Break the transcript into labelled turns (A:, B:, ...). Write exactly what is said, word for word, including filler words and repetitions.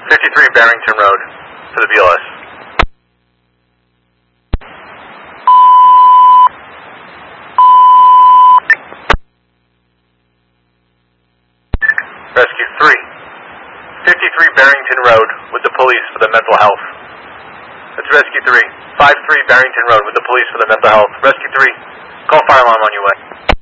A: fifty-three Barrington Road for the B L S. Rescue three. fifty-three Barrington Road with the police for the mental health. That's Rescue three. five three Barrington Road with the police for the mental health. Rescue three, call fire alarm on your way.